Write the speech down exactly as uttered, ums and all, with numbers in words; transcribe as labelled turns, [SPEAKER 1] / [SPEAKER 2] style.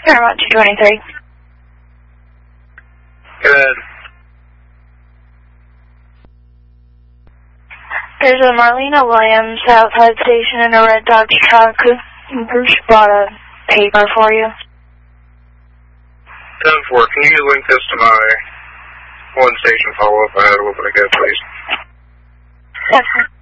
[SPEAKER 1] Paramount two twenty-three.
[SPEAKER 2] Good.
[SPEAKER 1] There's a Marlena Williams outside station in a red Dodge truck. Bruce brought a paper for you.
[SPEAKER 2] ten four, can you link this to my one station follow-up I had a little bit ago, please?
[SPEAKER 1] Yes, sir.